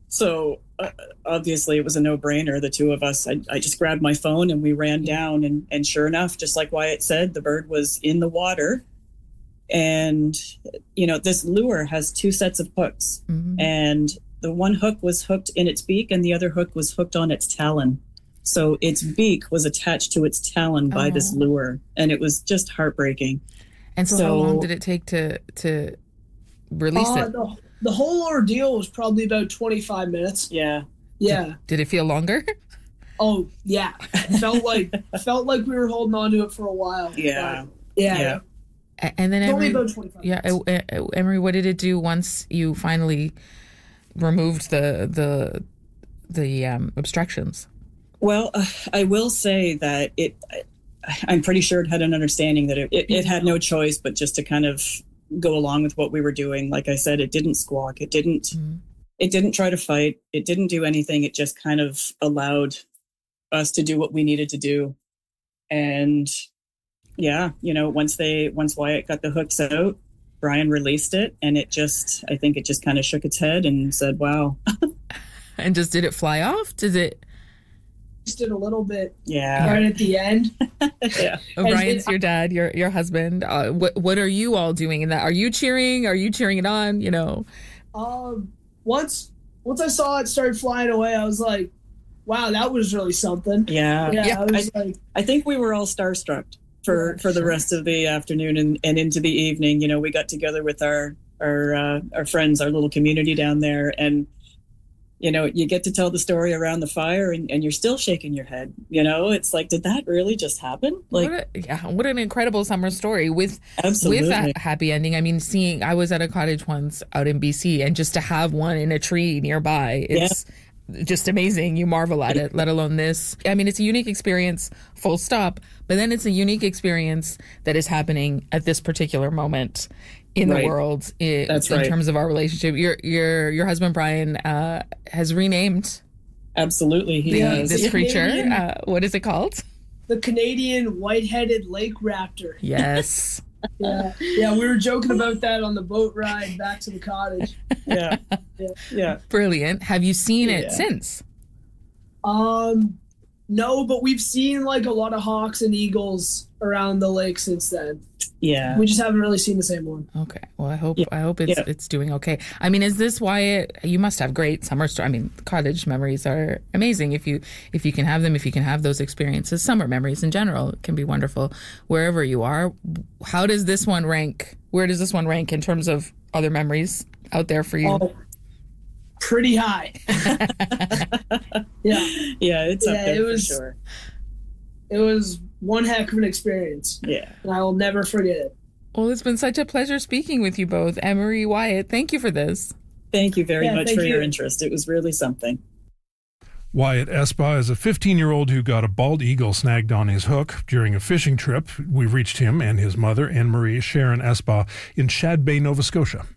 So obviously it was a no-brainer. The two of us, I just grabbed my phone and we ran down, and sure enough, just like Wyatt said, the bird was in the water. And, this lure has two sets of hooks, and the one hook was hooked in its beak and the other hook was hooked on its talon. So its beak was attached to its talon by this lure, and it was just heartbreaking. And so how long did it take to release it? The whole ordeal was probably about 25 minutes. Yeah. Yeah. Did it feel longer? Oh, yeah. Felt like we were holding on to it for a while. Yeah. Yeah. And then only about 25 minutes. Emery, what did it do once you finally removed the obstructions? Well, I will say that I'm pretty sure it had an understanding that it had no choice but just to kind of go along with what we were doing. Like I said, it didn't squawk. It didn't try to fight. It didn't do anything. It just kind of allowed us to do what we needed to do. And yeah, once Wyatt got the hooks out, Brian released it, and I think it just kind of shook its head and said, wow. And just did it fly off? Did it? Just did a little bit. Yeah. Right at the end. Yeah. Brian's your dad, your husband. What are you all doing in that? Are you cheering? Are you cheering it on? Once I saw it start flying away, I was like, wow, that was really something. Yeah. I think we were all starstruck for the rest of the afternoon and into the evening. We got together with our friends, our little community down there, and you get to tell the story around the fire and you're still shaking your head. It's like, did that really just happen? Like, what an incredible summer story with a happy ending. I mean, I was at a cottage once out in BC, and just to have one in a tree nearby, it's just amazing. You marvel at it, let alone this. I mean, it's a unique experience, full stop, but then it's a unique experience that is happening at this particular moment in the world in terms of our relationship. Your husband, Brian, has renamed. Absolutely. He has. This creature. What is it called? The Canadian white-headed lake raptor. Yes. Yeah, we were joking about that on the boat ride back to the cottage. Yeah. Brilliant. Have you seen it since? No, but we've seen like a lot of hawks and eagles around the lake since then. Yeah. We just haven't really seen the same one. Okay. Well, I hope it's doing okay. I mean, is this why you must have great summer stories? I mean, cottage memories are amazing if you can have them, if you can have those experiences. Summer memories in general can be wonderful wherever you are. How does this one rank? Where does this one rank in terms of other memories out there for you? Pretty high. Yeah, it's up there for sure. It was one heck of an experience. Yeah. And I will never forget it. Well, it's been such a pleasure speaking with you both. Emery, Wyatt, thank you for this. Thank you very much for your interest. It was really something. Wyatt Espa is a 15-year-old who got a bald eagle snagged on his hook during a fishing trip. We reached him and his mother, Anne-Marie Sharon Espa, in Shad Bay, Nova Scotia.